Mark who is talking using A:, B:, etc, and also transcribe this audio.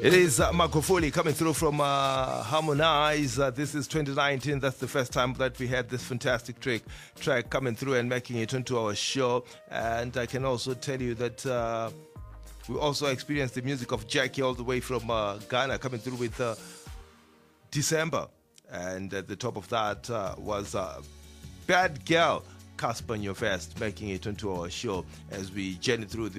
A: It is Magufuli coming through from Harmonize. This is 2019. That's the first time that we had this fantastic track coming through and making it into our show. And I can also tell you that we also experienced the music of Jackie all the way from Ghana coming through with December. And at the top of that was Bad Girl, Casper Nyovest, making it into our show as we journey through the